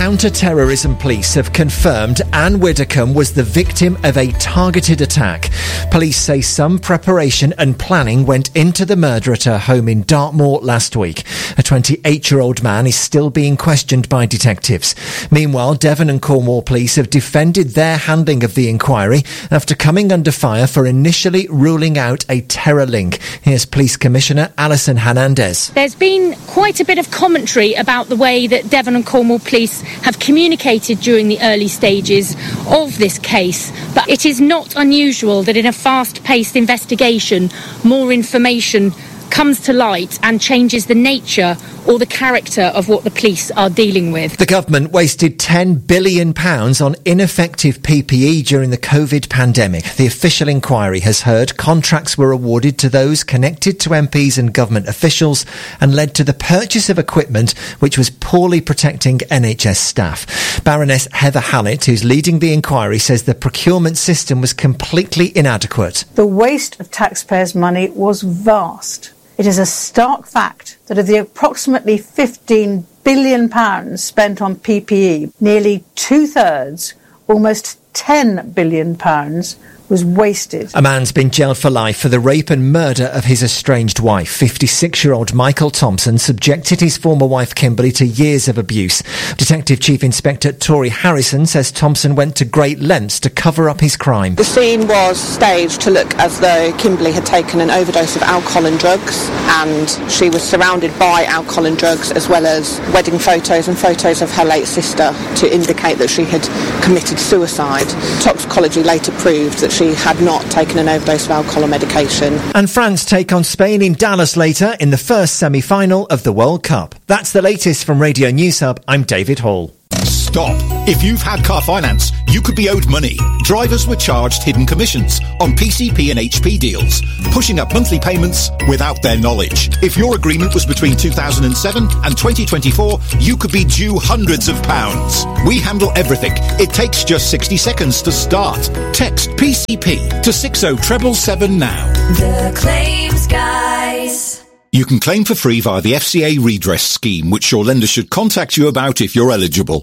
Counter-terrorism police have confirmed Anne Widdecombe was the victim of a targeted attack. Police say some preparation and planning went into the murder at her home in Dartmoor last week. A 28-year-old man is still being questioned by detectives. Meanwhile, Devon and Cornwall police have defended their handling of the inquiry after coming under fire for initially ruling out a terror link. Here's Police Commissioner Alison Hernandez. There's been quite a bit of commentary about the way that Devon and Cornwall police have communicated during the early stages of this case, but it is not unusual that in a fast-paced investigation more information comes to light and changes the nature or the character of what the police are dealing with. The government wasted £10 billion on ineffective PPE during the COVID pandemic. The official inquiry has heard contracts were awarded to those connected to MPs and government officials and led to the purchase of equipment which was poorly protecting NHS staff. Baroness Heather Hallett, who's leading the inquiry, says the procurement system was completely inadequate. The waste of taxpayers' money was vast. It is a stark fact that of the approximately £15 billion spent on PPE, nearly two-thirds, almost £10 billion, was wasted. A man's been jailed for life for the rape and murder of his estranged wife. 56-year-old Michael Thompson subjected his former wife Kimberly to years of abuse. Detective Chief Inspector Tori Harrison says Thompson went to great lengths to cover up his crime. The scene was staged to look as though Kimberly had taken an overdose of alcohol and drugs, and she was surrounded by alcohol and drugs, as well as wedding photos and photos of her late sister to indicate that she had committed suicide. Toxicology later proved that she had not taken an overdose of alcohol or medication. And France take on Spain in Dallas later in the first semi-final of the World Cup. That's the latest from Radio News Hub. I'm David Hall. Stop. If you've had car finance, you could be owed money. Drivers were charged hidden commissions on PCP and HP deals, pushing up monthly payments without their knowledge. If your agreement was between 2007 and 2024, you could be due hundreds of pounds. We handle everything. It takes just 60 seconds to start. Text PCP to 60777 now. The Claims Guys. You can claim for free via the FCA redress scheme, which your lender should contact you about if you're eligible.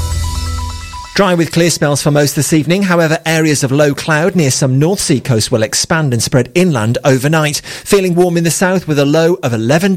Dry with clear spells for most this evening. However, areas of low cloud near some North Sea coast will expand and spread inland overnight. Feeling warm in the south with a low of 11